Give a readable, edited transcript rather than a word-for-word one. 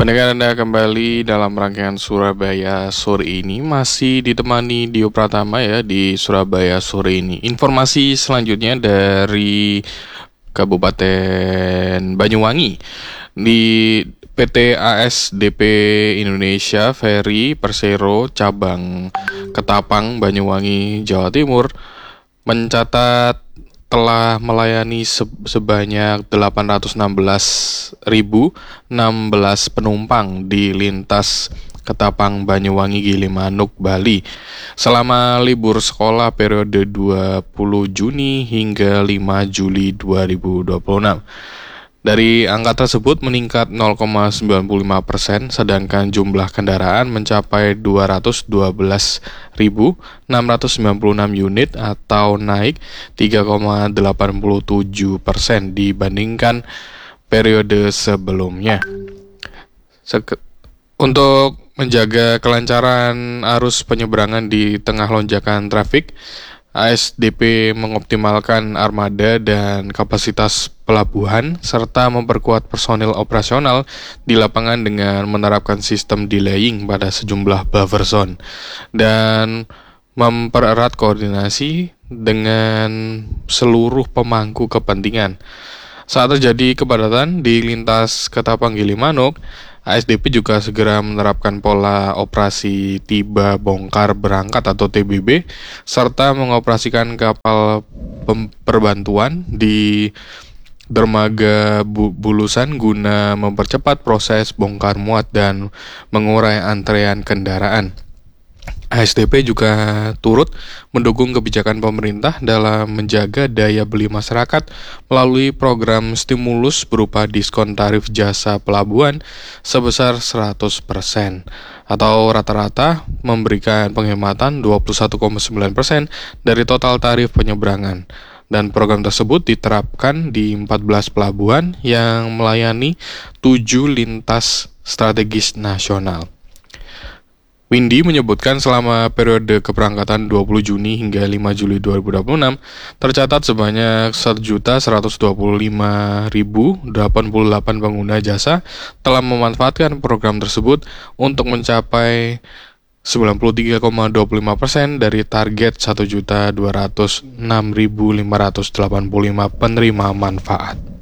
Pendengar Anda kembali dalam rangkaian Surabaya sore ini masih ditemani Dio Pratama ya di Surabaya sore ini. Informasi selanjutnya dari Kabupaten Banyuwangi di PT ASDP Indonesia Ferry Persero cabang Ketapang Banyuwangi Jawa Timur mencatat telah melayani sebanyak 816.016 penumpang di lintas Ketapang Banyuwangi Gilimanuk Bali selama libur sekolah periode 20 Juni hingga 5 Juli 2026. Dari angka tersebut meningkat 0,95%, sedangkan jumlah kendaraan mencapai 212.696 unit atau naik 3,87% dibandingkan periode sebelumnya. Untuk menjaga kelancaran arus penyeberangan di tengah lonjakan trafik, ASDP mengoptimalkan armada dan kapasitas pelabuhan serta memperkuat personil operasional di lapangan dengan menerapkan sistem delaying pada sejumlah buffer zone dan mempererat koordinasi dengan seluruh pemangku kepentingan. Saat terjadi kepadatan di lintas Ketapang Gilimanuk, ASDP juga segera menerapkan pola operasi tiba bongkar berangkat atau TBB serta mengoperasikan kapal perbantuan di dermaga Bulusan guna mempercepat proses bongkar muat dan mengurai antrean kendaraan. ASDP juga turut mendukung kebijakan pemerintah dalam menjaga daya beli masyarakat melalui program stimulus berupa diskon tarif jasa pelabuhan sebesar 100% atau rata-rata memberikan penghematan 21,9% dari total tarif penyeberangan. Dan program tersebut diterapkan di 14 pelabuhan yang melayani 7 lintas strategis nasional. Windy menyebutkan selama periode keberangkatan 20 Juni hingga 5 Juli 2026 tercatat sebanyak 1.125.088 pengguna jasa telah memanfaatkan program tersebut untuk mencapai 93,25% dari target 1.206.585 penerima manfaat.